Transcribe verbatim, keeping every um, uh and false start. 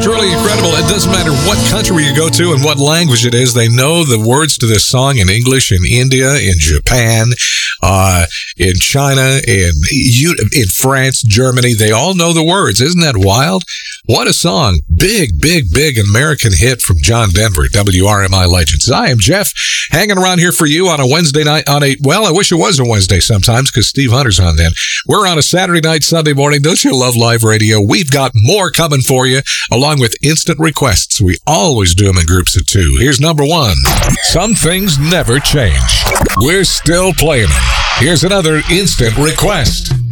Truly incredible. It doesn't matter what country you go to and what language it is. They know the words to this song in English, in India, in Japan, uh, in China, in in France, Germany. They all know the words. Isn't that wild? What a song. Big, big, big American hit from John Denver, W R M I Legends. I am Jeff, hanging around here for you on a Wednesday night, on a, well, I wish it was a Wednesday sometimes because Steve Hunter's on then. We're on a Saturday night, Sunday morning. Don't you love live radio? We've got more coming for you, along with instant requests. We always do them in groups of two. Here's number one. Some things never change. We're still playing them. Here's another instant request.